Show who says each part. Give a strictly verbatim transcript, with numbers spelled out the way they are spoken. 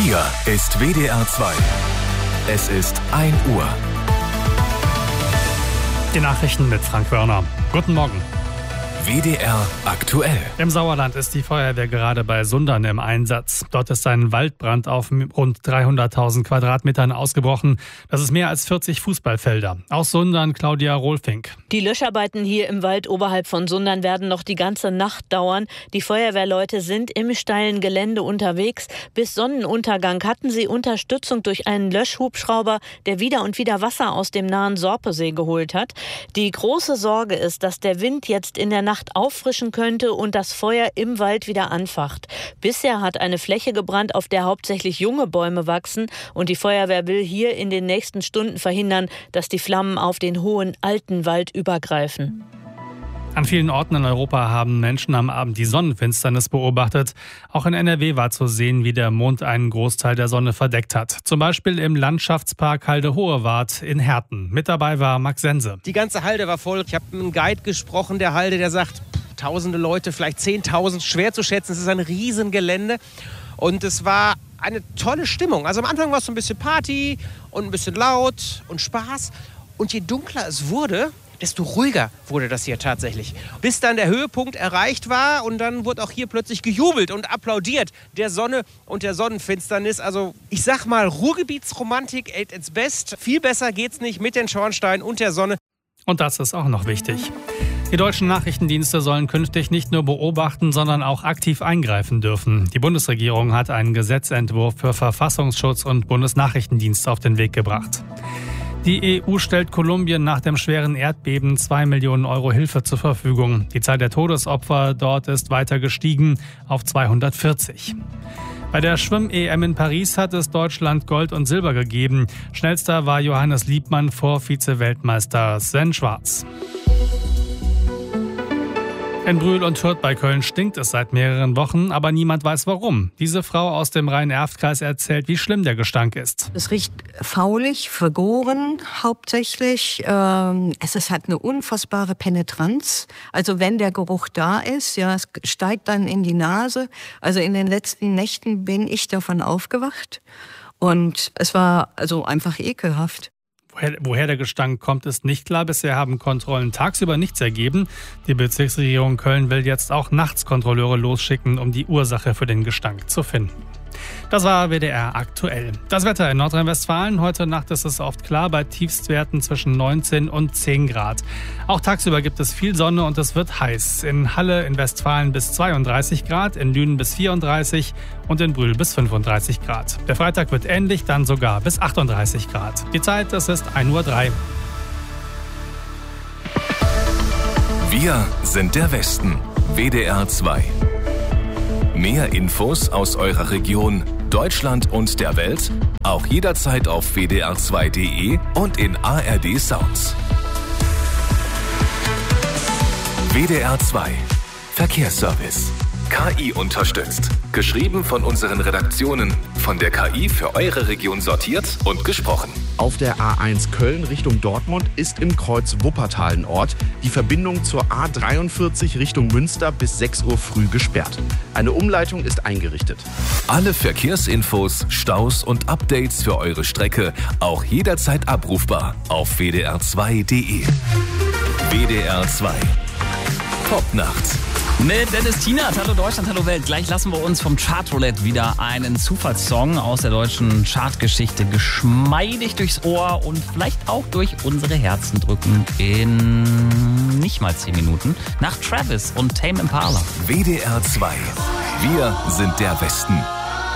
Speaker 1: Hier ist W D R zwei. Es ist ein Uhr.
Speaker 2: Die Nachrichten mit Frank Wörner. Guten Morgen.
Speaker 1: W D R aktuell.
Speaker 2: Im Sauerland ist die Feuerwehr gerade bei Sundern im Einsatz. Dort ist ein Waldbrand auf rund dreihunderttausend Quadratmetern ausgebrochen. Das ist mehr als vierzig Fußballfelder. Aus Sundern Claudia Rohlfink.
Speaker 3: Die Löscharbeiten hier im Wald oberhalb von Sundern werden noch die ganze Nacht dauern. Die Feuerwehrleute sind im steilen Gelände unterwegs. Bis Sonnenuntergang hatten sie Unterstützung durch einen Löschhubschrauber, der wieder und wieder Wasser aus dem nahen Sorpesee geholt hat. Die große Sorge ist, dass der Wind jetzt in der Nacht auffrischen könnte und das Feuer im Wald wieder anfacht. Bisher hat eine Fläche gebrannt, auf der hauptsächlich junge Bäume wachsen, und die Feuerwehr will hier in den nächsten Stunden verhindern, dass die Flammen auf den hohen alten Wald übergreifen.
Speaker 2: An vielen Orten in Europa haben Menschen am Abend die Sonnenfinsternis beobachtet. Auch in N R W war zu sehen, wie der Mond einen Großteil der Sonne verdeckt hat. Zum Beispiel im Landschaftspark Halde-Hohe-Wart in Herten. Mit dabei war Max Sense.
Speaker 4: Die ganze Halde war voll. Ich habe mit einem Guide gesprochen, der Halde, der sagt, pff, tausende Leute, vielleicht zehntausend, schwer zu schätzen. Es ist ein Riesengelände und es war eine tolle Stimmung. Also am Anfang war es so ein bisschen Party und ein bisschen laut und Spaß. Und je dunkler es wurde, desto ruhiger wurde das hier tatsächlich. Bis dann der Höhepunkt erreicht war und dann wurde auch hier plötzlich gejubelt und applaudiert der Sonne und der Sonnenfinsternis. Also ich sag mal, Ruhrgebietsromantik at its best. Viel besser geht's nicht mit den Schornsteinen und der Sonne.
Speaker 2: Und das ist auch noch wichtig. Die deutschen Nachrichtendienste sollen künftig nicht nur beobachten, sondern auch aktiv eingreifen dürfen. Die Bundesregierung hat einen Gesetzentwurf für Verfassungsschutz und Bundesnachrichtendienst auf den Weg gebracht. Die E U stellt Kolumbien nach dem schweren Erdbeben zwei Millionen Euro Hilfe zur Verfügung. Die Zahl der Todesopfer dort ist weiter gestiegen auf zweihundertvierzig. Bei der Schwimm-E M in Paris hat es Deutschland Gold und Silber gegeben. Schnellster war Johannes Liebmann vor Vize-Weltmeister Sven Schwarz. In Brühl und Hürth bei Köln stinkt es seit mehreren Wochen, aber niemand weiß warum. Diese Frau aus dem Rhein-Erft-Kreis erzählt, wie schlimm der Gestank ist.
Speaker 5: Es riecht faulig, vergoren hauptsächlich. Ähm, es ist, hat eine unfassbare Penetranz. Also wenn der Geruch da ist, ja, es steigt dann in die Nase. Also in den letzten Nächten bin ich davon aufgewacht und es war also einfach ekelhaft.
Speaker 2: Woher, woher der Gestank kommt, ist nicht klar. Bisher haben Kontrollen tagsüber nichts ergeben. Die Bezirksregierung Köln will jetzt auch nachts Kontrolleure losschicken, um die Ursache für den Gestank zu finden. Das war W D R aktuell. Das Wetter in Nordrhein-Westfalen. Heute Nacht ist es oft klar bei Tiefstwerten zwischen neunzehn und zehn Grad. Auch tagsüber gibt es viel Sonne und es wird heiß. In Halle in Westfalen bis zweiunddreißig Grad, in Lünen bis vierunddreißig und in Brühl bis fünfunddreißig Grad. Der Freitag wird ähnlich, dann sogar bis achtunddreißig Grad. Die Zeit, es ist ein Uhr drei.
Speaker 1: Wir sind der Westen. W D R zwei. Mehr Infos aus eurer Region, Deutschland und der Welt, auch jederzeit auf w d r zwei punkt d e und in A R D Sounds. W D R zwei Verkehrsservice. K I unterstützt. Geschrieben von unseren Redaktionen. Von der K I für eure Region sortiert und gesprochen.
Speaker 6: Auf der A eins Köln Richtung Dortmund ist im Kreuz Wuppertal ein Ort. Die Verbindung zur A dreiundvierzig Richtung Münster bis sechs Uhr früh gesperrt. Eine Umleitung ist eingerichtet.
Speaker 1: Alle Verkehrsinfos, Staus und Updates für eure Strecke auch jederzeit abrufbar auf w d r zwei punkt d e. W D R zwei. Top-Nacht.
Speaker 7: Mit Dennis Tienert, hallo Deutschland, hallo Welt. Gleich lassen wir uns vom Chartroulette wieder einen Zufallssong aus der deutschen Chartgeschichte geschmeidig durchs Ohr und vielleicht auch durch unsere Herzen drücken in nicht mal zehn Minuten. Nach Travis und Tame Impala.
Speaker 1: W D R zwei. Wir sind der Westen.